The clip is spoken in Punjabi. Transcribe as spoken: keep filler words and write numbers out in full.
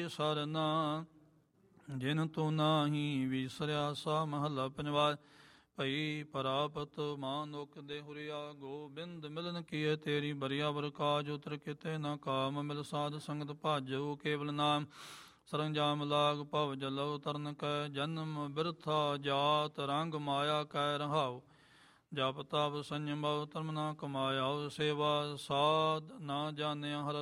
ਸਰਨਾ ਜਿਨ ਤੂੰ ਨਾਹੀ ਵਿਸਰਿਆ। ਸਾ ਮਹਲਾ ਪੰਜਵਾ। ਭਈ ਪ੍ਰਾਪਤ ਮਾਨੁਖ ਦੇ ਹੁਰੀਆ ਗੋਬਿੰਦ ਮਿਲਨ ਕੀਏ ਤੇਰੀ ਬਰੀਆ। ਵਰ ਕਾਜ ਉਤਰ ਕਿਤੇ ਨਾ ਕਾਮ ਮਿਲ ਸਾਧ ਸੰਗਤ ਭਾਜਉ ਕੇਵਲ ਨਾਮ। ਸਰੰਜਾਮ ਲਾਗ ਭਵ ਜਲਉ ਤਰਨ ਕੈ ਜਨਮ ਬਿਰਥਾ ਜਾਤ ਰੰਗ ਮਾਇਆ ਕੈ ਰਹਾਉ। ਜਪ ਤਪ ਸੰਜਮ ਧਰਮ ਨਾ ਕਮਾਇਆ। ਸੇਵਾ ਸਾਧ ਨਾ ਜਾਣਿਆ ਹਰ